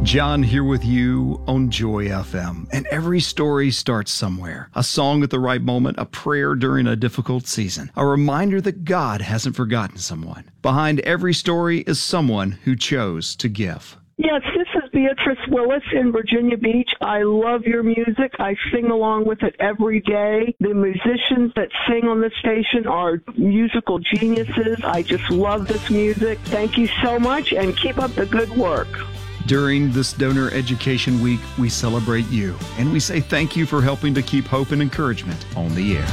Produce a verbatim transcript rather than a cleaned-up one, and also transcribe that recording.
John here with you on Joy F M. And every story starts somewhere. A song at the right moment, a prayer during a difficult season, a reminder that God hasn't forgotten someone. Behind every story is someone who chose to give. Yes, this is Beatrice Willis in Virginia Beach. I love your music. I sing along with it every day. The musicians that sing on this station are musical geniuses. I just love this music. Thank you so much, and keep up the good work. During this Donor Education Week, we celebrate you, and we say thank you for helping to keep hope and encouragement on the air.